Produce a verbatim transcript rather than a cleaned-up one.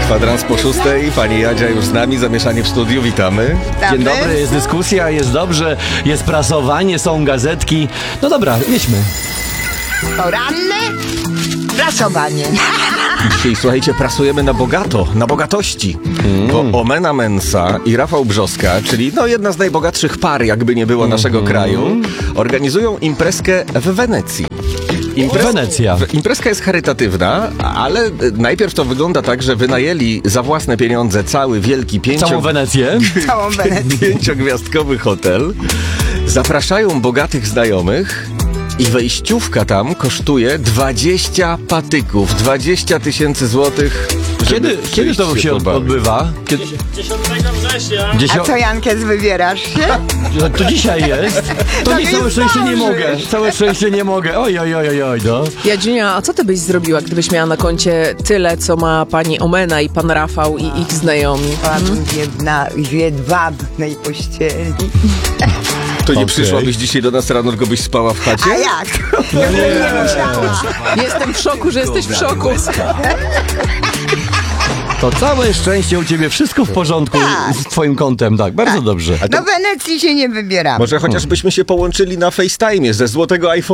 Kwadrans po szóstej, pani Jadzia już z nami, zamieszanie w studiu, witamy. Dzień dobry, jest dyskusja, jest dobrze, jest prasowanie, są gazetki. No dobra, jedźmy. Poranne prasowanie. Dzisiaj, słuchajcie, prasujemy na bogato, na bogatości. Bo Omena Mensa i Rafał Brzoska, czyli no jedna z najbogatszych par, jakby nie było naszego kraju, organizują imprezkę w Wenecji. Imprez... Wenecja. Imprezka jest charytatywna, ale najpierw to wygląda tak, że wynajęli za własne pieniądze cały wielki pięcio... Całą Wenecję. Całą Wenecję. pięciogwiazdkowy hotel. Zapraszają bogatych znajomych i wejściówka tam kosztuje dwadzieścia patyków, dwadzieścia tysięcy złotych. Kiedy, kiedy to się pobawić. odbywa? Kiedy... dziesiątego września. Dziesio... A co, Jankes, wybierasz się? To, to dzisiaj jest. To To nie, nie całe szczęście nie zdążysz. mogę. Całe szczęście nie mogę. Oj, oj, oj, oj, oj, no. Jadziunia, a co ty byś zrobiła, gdybyś miała na koncie tyle, co ma pani Omena i pan Rafał i ich znajomi? Pan jedna w jedwabnej pościeli. To nie Okej. przyszłabyś dzisiaj do nas rano, tylko byś spała w chacie? A jak? No Nie, nie musiała. Jestem w szoku, że jesteś w szoku. To całe szczęście u ciebie, wszystko w porządku Tak. z twoim kontem, tak, bardzo dobrze. A to Do Wenecji się nie wybieramy. może chociaż byśmy się połączyli na FaceTime'ie ze złotego iPhone'a.